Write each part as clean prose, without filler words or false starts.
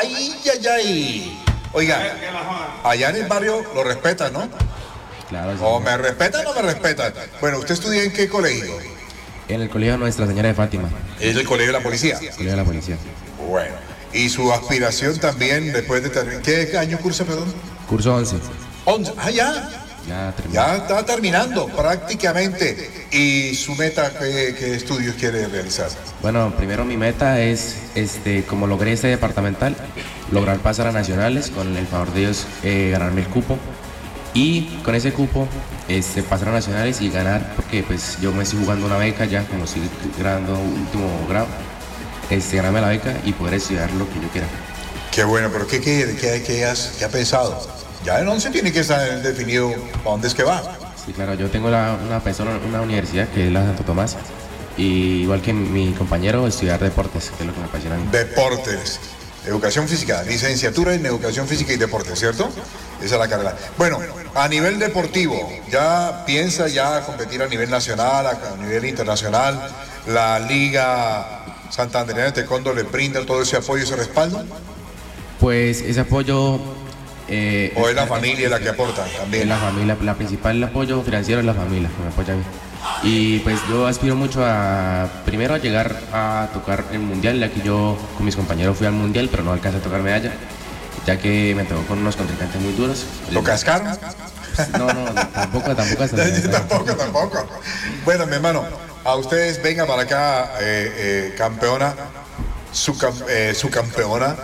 ¡Ay, ay, ay! Oiga, allá en el barrio lo respetan, ¿no? Claro, sí. O me respetan o me respetan. Bueno, ¿usted estudia en qué colegio? En el colegio Nuestra Señora de Fátima. Es el colegio de la policía. Colegio de la policía. Bueno, y su aspiración también después de terminar. ¿Qué año cursa, perdón? Curso 11. 11. Ah, ya. Ya terminé. Ya está terminando prácticamente. ¿Y su meta qué estudios quiere realizar? Bueno, primero mi meta es, como logré este departamental, lograr pasar a nacionales, con el favor de Dios, ganarme el cupo. Y con ese cupo, pasar a nacionales y ganar, porque pues yo me estoy jugando una beca ya, como estoy graduando último grado, ganarme la beca y poder estudiar lo que yo quiera. Qué bueno, pero ¿qué ha pensado? Ya en 11 tiene que estar definido para dónde es que va. Sí, claro, yo tengo una universidad que es la Santo Tomás, y igual que mi compañero, estudiar deportes, que es lo que me apasiona a mí. Deportes, educación física, licenciatura en educación física y deportes, ¿cierto? Esa es la carrera. Bueno, a nivel deportivo, ¿ya piensa competir a nivel nacional, a nivel internacional? ¿La Liga Santandereana de Taekwondo le brinda todo ese apoyo y ese respaldo? Pues ese apoyo... ¿O es la familia la que aporta también? Es la familia, la principal apoyo financiero es la familia, que me apoya a mí. Y pues yo aspiro mucho primero a llegar a tocar el mundial, ya que yo con mis compañeros fui al mundial, pero no alcancé a tocar medalla, ya que me tocó con unos contrincantes muy duros. ¿Lo cascaron? No, tampoco hasta tampoco. Bueno, mi hermano, a ustedes venga para acá, campeona, su campeona,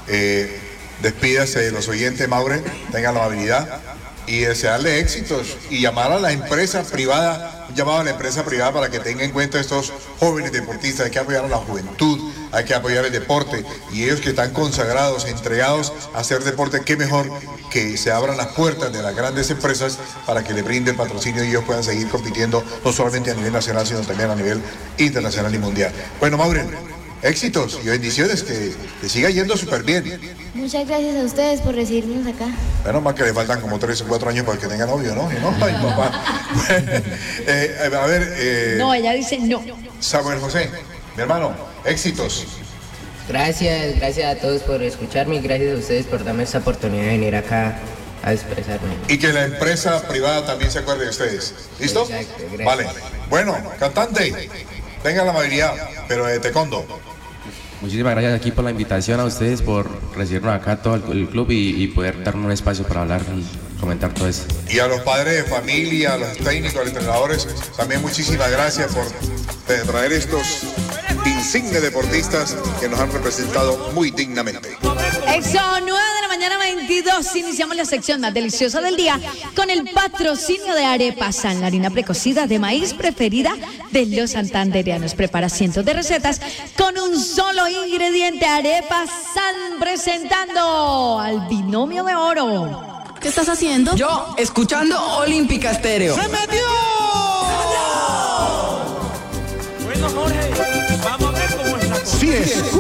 despídase de los oyentes, Maure, tengan la amabilidad y desearle éxitos y llamar a la empresa privada, un llamado a la empresa privada para que tenga en cuenta a estos jóvenes deportistas. Hay que apoyar a la juventud, hay que apoyar el deporte, y ellos que están consagrados, entregados a hacer deporte, qué mejor que se abran las puertas de las grandes empresas para que le brinden patrocinio y ellos puedan seguir compitiendo no solamente a nivel nacional, sino también a nivel internacional y mundial. Bueno, Maure, éxitos y bendiciones, que te siga yendo súper bien. Muchas gracias a ustedes por recibirnos acá. Menos mal que le faltan como 3 o 4 años para que tenga novio, ¿no? Ay, papá. A ver... No, ella dice no. Samuel José, mi hermano, éxitos. Gracias a todos por escucharme y gracias a ustedes por darme esta oportunidad de venir acá a expresarme. Y que la empresa privada también se acuerde de ustedes. ¿Listo? Exacto, gracias. Vale. Bueno, cantante, tenga la amabilidad, pero de taekwondo. Muchísimas gracias aquí por la invitación, a ustedes por recibirnos acá todo el club y poder darnos un espacio para hablar y comentar todo eso. Y a los padres de familia, a los técnicos, a los entrenadores, también muchísimas gracias por traer estos insignes deportistas que nos han representado muy dignamente. Eso, 9:22 a.m, iniciamos la sección más deliciosa del día con el patrocinio de Arepa San, la harina precocida de maíz preferida de los santandereanos. Prepara cientos de recetas con un solo ingrediente. Arepa San presentando al binomio de oro. ¿Qué estás haciendo? Yo, escuchando Olímpica Estéreo. ¡Se metió! Bueno, Jorge, vamos a ver cómo está. Sí es.